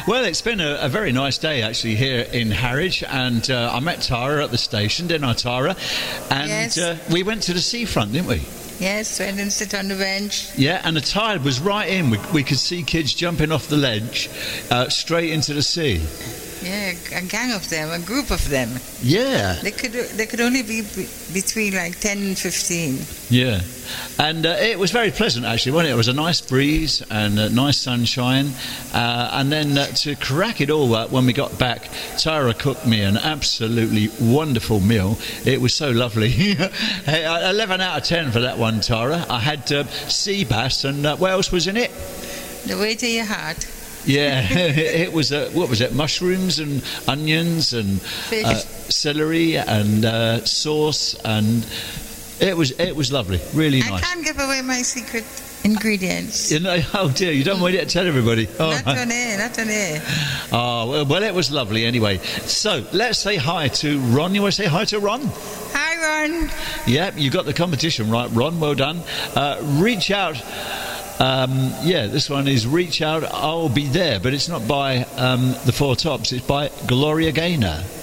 Well, it's been a very nice day actually here in Harwich, and I met Tara at the station, didn't I, Tara? And Yes. We went to the seafront, didn't we? Yes, went and sit on the bench. Yeah, and the tide was right in. We could see kids jumping off the ledge straight into the sea. Yeah, a gang of them, a group of them. Yeah, They could only be between like 10 and 15. yeah. And it was very pleasant actually, wasn't it? It was a nice breeze and nice sunshine. And then to crack it all up, when we got back, Tara cooked me an absolutely wonderful meal. It was so lovely. Hey, 11 out of 10 for that one, Tara. I had sea bass, and what else was in it? The way to your heart. Yeah, it was, what was it, mushrooms and onions and Fish. celery and sauce, and it was lovely, really I nice. can't give away my secret ingredients. You know, oh dear, you don't want it to tell everybody. Oh, Not on air, not on air. oh well, it was lovely anyway. So let's say hi to Ron. You want to say hi to Ron? Hi, Ron. Yeah, you got the competition right, Ron. Well done. Reach out. This one is Reach Out, I'll Be There, but it's not by the Four Tops, it's by Gloria Gaynor.